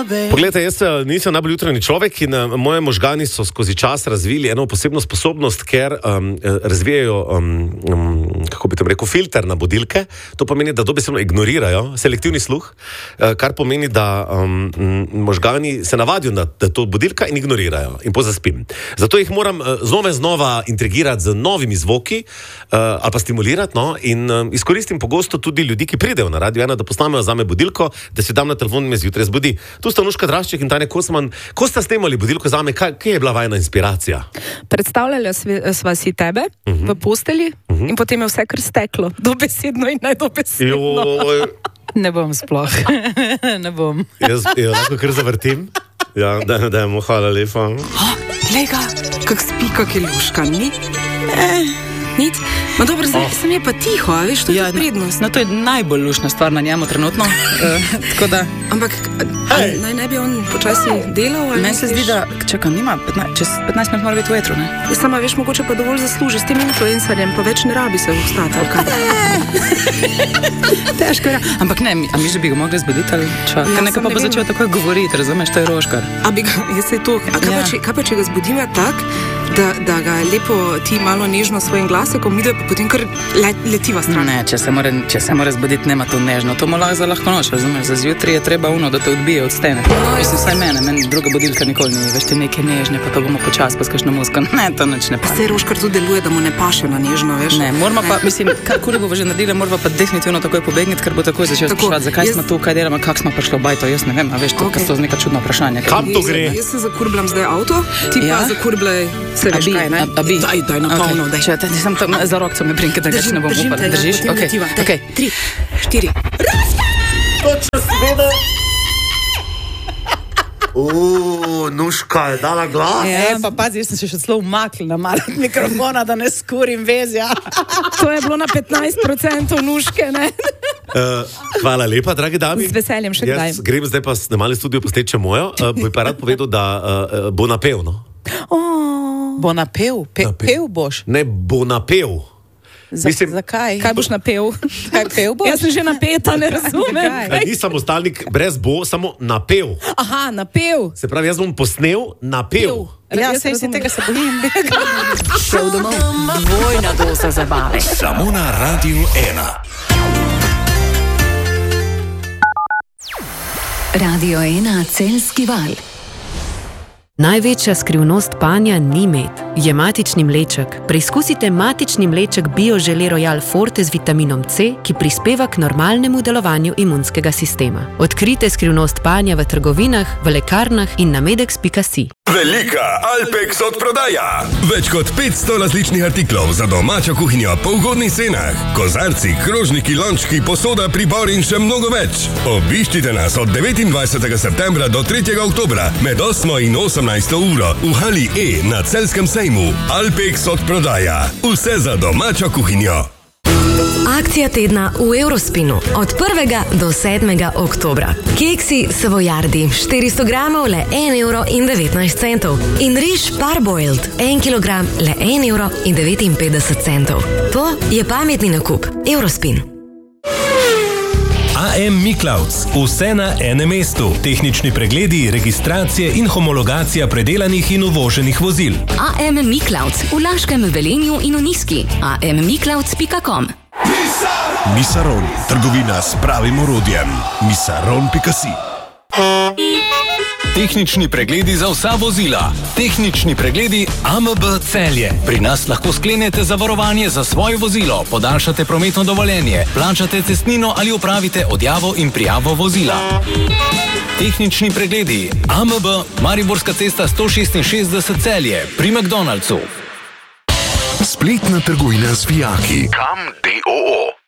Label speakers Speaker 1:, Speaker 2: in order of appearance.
Speaker 1: Poglejte, jaz nisem najbolj jutranji človek in moje možgani so skozi čas razvili eno posebno sposobnost, ker razvijajo, kako bi tam rekel, filter na budilke. To pomeni, da dobesedno ignorirajo selektivni sluh, kar pomeni, da možgani se navadijo na to budilka in ignorirajo in pozaspim. Zato jih moram znova intrigirati z novimi zvoki ali pa stimulirati, no, in izkoristim pogosto tudi ljudi, ki pridejo na Radio 1, da posnamejo zame budilko, da si dam na telefon in me zjutraj zbudi. Tu sta Nuška Drašček in Tanja Kosman. Ko sta snemali budilko zame, kje je bila vajna inspiracija?
Speaker 2: Predstavljali sva si tebe v posteli in potem je vse kar steklo. Dobesedno in nedobesedno.
Speaker 3: Ne bom sploh. Ne bom.
Speaker 1: Jaz lahko kar zavrtim. Ja, dajmo, hvala lepa.
Speaker 4: Glej ga, kak spi, kak je luška, ni? Nic. Ma dobro, zdaj sem je pa tiho, a veš, to je prednost.
Speaker 3: No, to je najbolj lušna stvar na njemu trenutno. Tako da...
Speaker 4: Ampak, naj ne bi on počasi delal?
Speaker 3: Meni se zdi, da, čakam, nima, čez 15 minut mora biti v etru, ne?
Speaker 4: Ja, sama, veš, mogoče pa dovolj zasluži s tem influencerjem, pa več ne rabi se vstati, ali kaj?
Speaker 3: Težko je. Ampak ne, a mi že bi ga mogli zbuditi, ali čo? Ja, nekaj pa bo začel takoj govoriti, razumeš, to je Roškar.
Speaker 4: A bi ga, jaz se to, a kaj pa, če ga zbudiva tak, da ga lepo ti malo nežno svojim glasekom ide, pa potem kar letiva stran.
Speaker 3: Ne, če se mora zbuditi, nema to nežno. To mu lahko za lahko noč, razumeš? Za zjutraj je treba da te odbije od stene. Mislim, vsaj meni druga budilka nikoli ni. Veš, te neke nežne, pa to bomo počas, pa skašno musko. Ne, to nič ne paše.
Speaker 4: Saj Roškar tudi deluje, da mu ne paše na nežno, veš?
Speaker 3: Ne, moramo pa, mislim, karkoli bo že naredila, moramo pa definitivno takoj pobegniti, ker bo takoj začel spraševati, zakaj smo tu, kaj delamo, kako smo prišli v bajto, jaz ne vem, a veš, to je neka čudna vprašanja.
Speaker 1: Kam to gre?
Speaker 4: Jaz se zakurbljam zdaj avto, ti pa zakurblej se veš kaj, ne? Daj na polno, daj.
Speaker 3: Če ti sam tam za rokco me brinke, da gač ne bom upala. Držiš? Ok.
Speaker 4: 3, 4.
Speaker 1: Točno seveda. Nuška je dala glas.
Speaker 3: Pa pazi, jaz sem se še celo umaknila malo od mikrofona, da ne skurim vezja.
Speaker 2: To je bilo na 15% Nuške, ne?
Speaker 1: Hvala lepa, dragi dami.
Speaker 2: Z veseljem še kdaj.
Speaker 1: Jaz grem zdaj pa na mali studio posneč še mojo. Bi pa rad povedal, da bo napel, no?
Speaker 3: Bo napel? Pel boš?
Speaker 1: Ne, bo napel.
Speaker 3: Zakaj?
Speaker 2: Kaj boš napel?
Speaker 3: Kaj pel boš?
Speaker 2: Jaz sem že napeta, ne razumem.
Speaker 1: Ni samostalnik brez bo, samo napel.
Speaker 2: Aha, napel.
Speaker 1: Se pravi, jaz bom posnel napel.
Speaker 3: Ja, sej si tega se bojim.
Speaker 5: Šel domov. Dvojna doza zabave.
Speaker 6: Samo na Radio
Speaker 5: 1. Radio 1 Celjski val.
Speaker 7: Največja skrivnost panja ni med, je matični mleček. Preizkusite matični mleček Bio-Žele Royal Forte z vitaminom C, ki prispeva k normalnemu delovanju imunskega sistema. Odkrite skrivnost panja v trgovinah, v lekarnah in na medex.si.
Speaker 6: Velika Alpex odprodaja. Več kot 500 različnih artiklov za domačo kuhinjo po ugodnih cenah. Kozarci, krožniki, lončki, posoda, pribor in še mnogo več. Obiščite nas od 29. septembra do 3. oktobra med 8 in 18 uro v hali E na Celjskem sejmu. Alpex odprodaja. Vse za domačo kuhinjo.
Speaker 8: Akcija tedna v Eurospinu od 1. do 7. oktobra. Keksi Savojardi 400 gramov le 1,19 €. In riž Parboiled 1 kilogram le 1,59 €. To je pametni nakup. Eurospin.
Speaker 9: AM Miklavc. Vse na enem mestu. Tehnični pregledi, registracije in homologacija predelanih in uvoženih vozil.
Speaker 5: AM Miklavc v Laškem, Velenju in v Niski. ammiklavc.com.
Speaker 6: Misaron. Trgovina s pravim orodjem. Misaron.si.
Speaker 9: Tehnični pregledi za vsa vozila. Tehnični pregledi AMB Celje. Pri nas lahko sklenete zavarovanje za svoje vozilo, podaljšate prometno dovoljenje, plačate cestnino ali opravite odjavo in prijavo vozila. Tehnični pregledi AMB Mariborska cesta 166 Celje pri McDonald'su.
Speaker 6: Spletna trgovina z vijaki. Kam DOO.